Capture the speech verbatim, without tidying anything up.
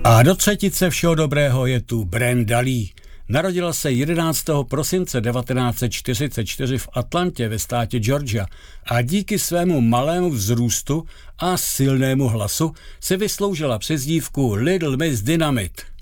A do třetice všeho dobrého je tu Brenda Lee. Narodila se jedenáctého prosince devatenáct set čtyřicet čtyři v Atlantě ve státě Georgia a díky svému malému vzrůstu a silnému hlasu se vysloužila přezdívku Little Miss Dynamite.